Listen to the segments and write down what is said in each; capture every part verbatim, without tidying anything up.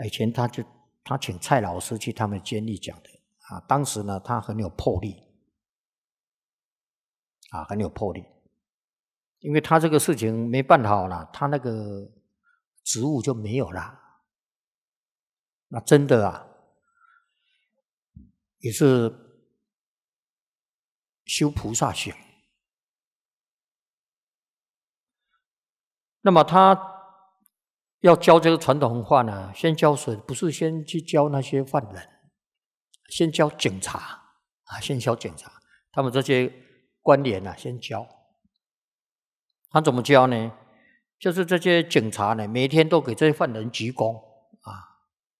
以前他就他请蔡老师去他们监狱讲的啊，当时呢他很有魄力啊，很有魄力，因为他这个事情没办好了，他那个职务就没有了。那真的啊，也是修菩萨行。那么他要教这个传统文化呢，先教谁？不是先去教那些犯人，先教警察啊，先教警察，他们这些官员啊，先教。他怎么教呢？就是这些警察呢，每天都给这些犯人鞠躬啊。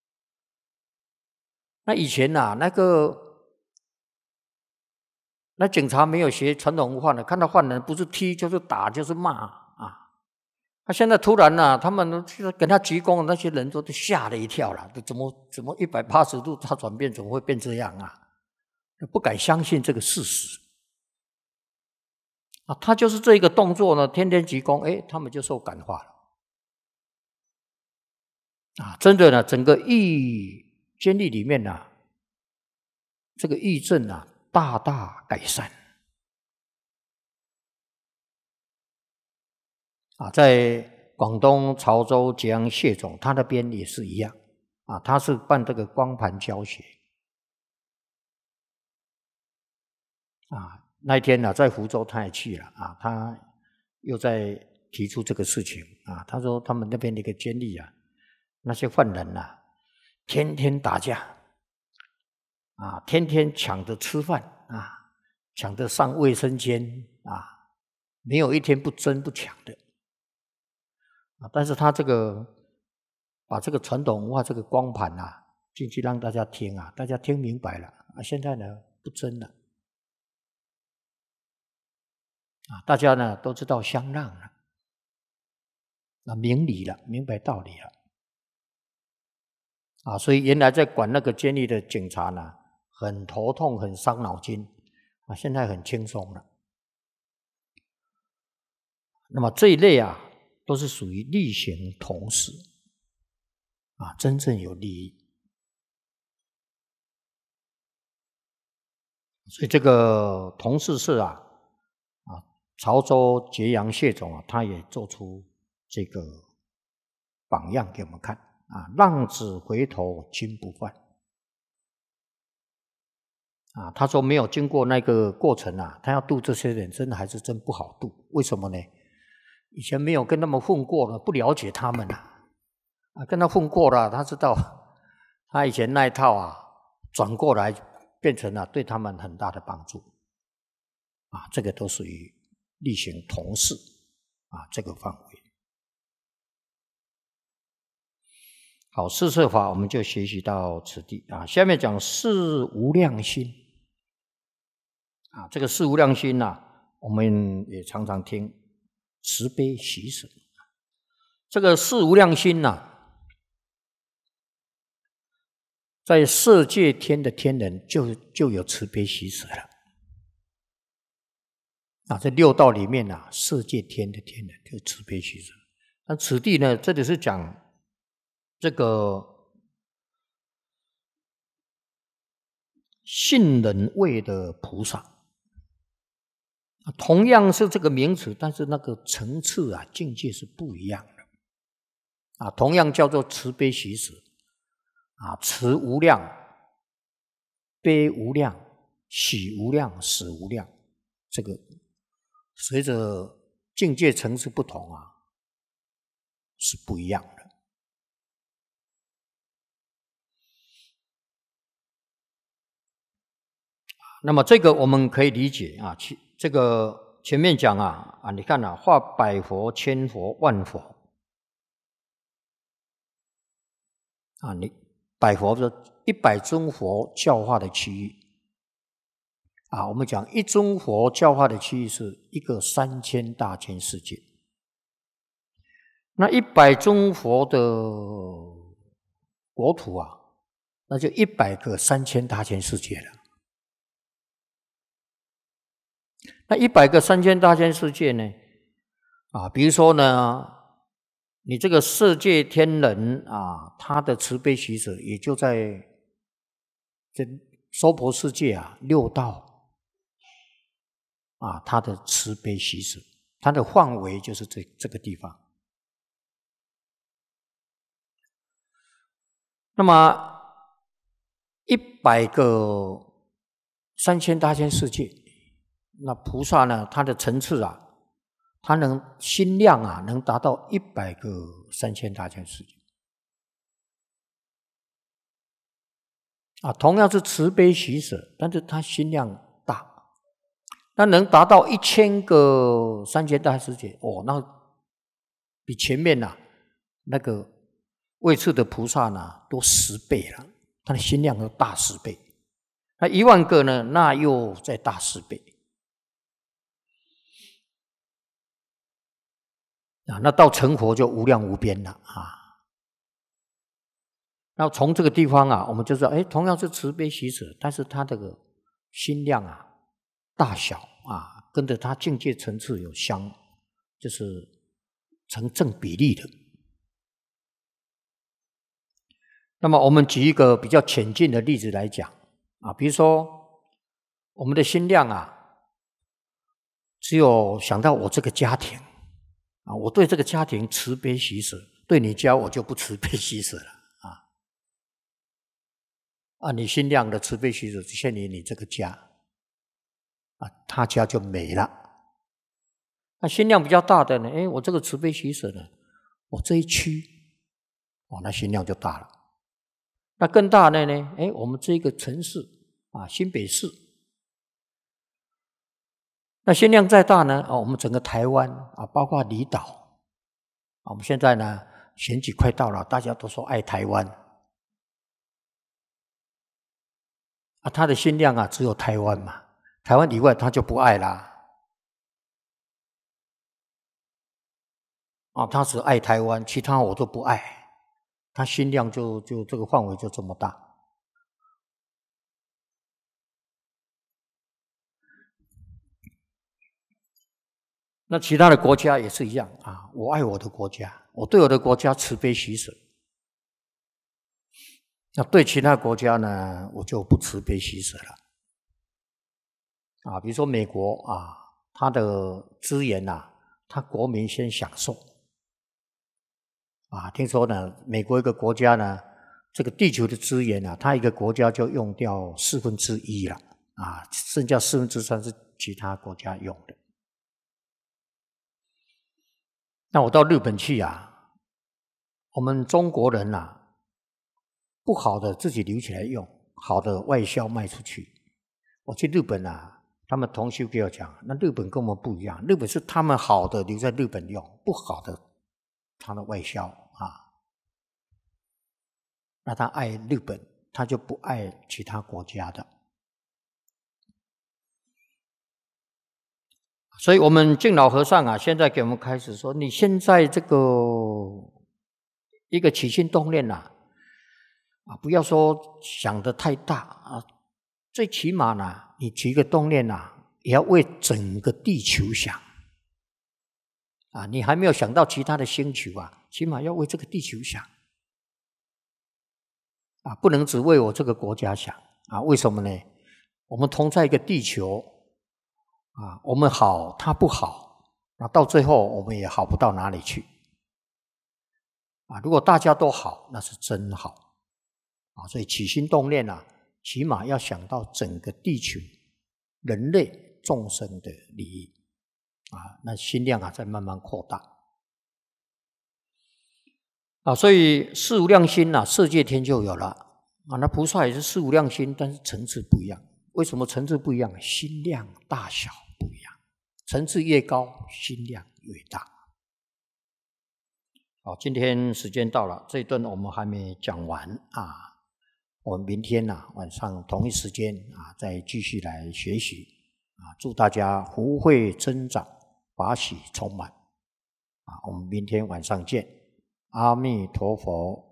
那以前啊，那个那警察没有学传统文化呢，看到犯人不是踢就是打就是骂啊。那现在突然啊，他们跟他鞠躬，那些人都吓了一跳了，怎么怎么一百八十度他转变，怎么会变这样啊？不敢相信这个事实啊！他就是这个动作呢，天天鞠躬，哎，他们就受感化了啊！真的呢，整个狱监狱里面啊，这个狱政啊，大大改善啊！在广东潮州揭阳谢总，他那边也是一样啊，他是办这个光盘教学啊。那一天呢，在福州他也去了啊，他又在提出这个事情啊。他说他们那边的一个监狱啊，那些犯人啊，天天打架啊，天天抢着吃饭啊，抢着上卫生间啊，没有一天不争不抢的啊。但是他这个把这个传统文化这个光盘啊进去让大家听啊，大家听明白了啊，现在呢不争了。啊，大家呢都知道相让了，那明理了，明白道理了，啊，所以原来在管那个监狱的警察呢，很头痛，很伤脑筋，啊，现在很轻松了。那么这一类啊，都是属于力行同事，啊，真正有利益。所以这个同事社啊。潮州揭阳谢总啊，他也做出这个榜样给我们看啊，浪子回头金不换啊。他说没有经过那个过程啊，他要渡这些人，真的还是真不好渡。为什么呢？以前没有跟他们混过了，不了解他们啊，啊，跟他混过了，他知道他以前那一套啊，转过来变成了对他们很大的帮助啊，这个都属于力行同事啊，这个范围。好，四摄法我们就学习到此地啊。下面讲四无量心啊，这个四无量心啊，我们也常常听慈悲喜舍。这个四无量心啊，在色界天的天人就就有慈悲喜舍了。啊，这六道里面啊，色界天的天人就慈悲喜舍。那此地呢，这里是讲这个信人位的菩萨，同样是这个名词，但是那个层次啊、境界是不一样的。啊，同样叫做慈悲喜舍，啊，慈无量，悲无量，喜无量，舍无量，这个。随着境界层次不同啊，是不一样的。那么这个我们可以理解啊，其这个前面讲啊啊，你看啊，化百佛、千佛、万佛啊，你百佛是一百尊佛教化的区域。啊，我们讲一尊佛教化的区域是一个三千大千世界，那一百尊佛的国土啊，那就一百个三千大千世界了。那一百个三千大千世界呢，啊，比如说呢， 你这个色界天人啊，他的慈悲喜舍也就在这娑婆世界啊，六道啊，他的慈悲喜舍，它的范围就是这这个地方。那么一百个三千大千世界，那菩萨呢，他的层次啊，他能心量啊，能达到一百个三千大千世界啊。同样是慈悲喜舍，但是他心量大，那能达到一千个三千大千世界哦，那比前面呐、啊、那个位次的菩萨呢多十倍了，他的心量都大十倍。那一万个呢，那又再大十倍。啊，那到成佛就无量无边了啊！那从这个地方啊，我们就知道，哎，同样是慈悲喜舍，但是他这个心量啊、大小啊，跟着他境界层次有相，就是成正比例的。那么我们举一个比较浅近的例子来讲啊，比如说我们的心量啊，只有想到我这个家庭。啊，我对这个家庭慈悲喜舍，对你家我就不慈悲喜舍了啊！啊，你心量的慈悲喜舍只限于你这个家，啊，他家就没了。那心量比较大的呢，哎，我这个慈悲喜舍呢，我这一区，哦，那心量就大了。那更大的呢，哎，我们这个城市啊，新北市。那心量再大呢？哦，我们整个台湾啊，包括离岛啊，我们现在呢选举快到了，大家都说爱台湾啊，他的心量啊只有台湾嘛，台湾以外他就不爱啦。啊，他只爱台湾，其他我都不爱，他心量就就这个范围就这么大。那其他的国家也是一样啊，我爱我的国家，我对我的国家慈悲喜舍。那对其他国家呢，我就不慈悲喜舍了。啊，比如说美国啊，它的资源啊，它国民先享受。啊，听说呢，美国一个国家呢，这个地球的资源啊，它一个国家就用掉四分之一了，啊，剩下四分之三是其他国家用的。那我到日本去啊，我们中国人啊，不好的自己留起来用，好的外销卖出去。我去日本啊，他们同修给我讲，那日本跟我们不一样，日本是他们好的留在日本用，不好的他的外销啊。那他爱日本，他就不爱其他国家的。所以我们敬老和尚啊，现在给我们开始说，你现在这个一个起心动念啊，啊，不要说想得太大啊，最起码呢，你起一个动念啊，也要为整个地球想啊，你还没有想到其他的星球啊，起码要为这个地球想啊，不能只为我这个国家想啊。为什么呢？我们同在一个地球。啊，我们好，他不好，那到最后我们也好不到哪里去。啊，如果大家都好，那是真好。啊，所以起心动念啊，起码要想到整个地球、人类众生的利益。啊，那心量啊在慢慢扩大。啊，所以四无量心啊，色界天就有了。啊，那菩萨也是四无量心，但是层次不一样。为什么层次不一样？心量大小不一样，层次越高，心量越大。好，今天时间到了，这一段我们还没讲完啊，我们明天啊晚上同一时间啊再继续来学习啊，祝大家福慧增长，法喜充满啊，我们明天晚上见，阿弥陀佛。